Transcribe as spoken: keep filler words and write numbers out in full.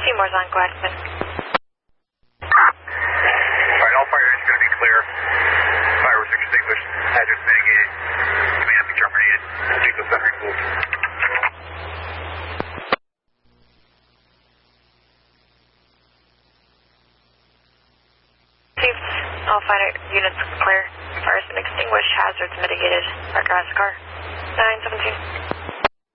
Seymour's on Glaxman. Alright, all fire is going to be clear. Fire was extinguished. Hazards mitigated. Command be terminated. Vehicle center removed. Received. All fire units clear. Fire's been extinguished. Hazards mitigated. Parker has a car. nine seventeen.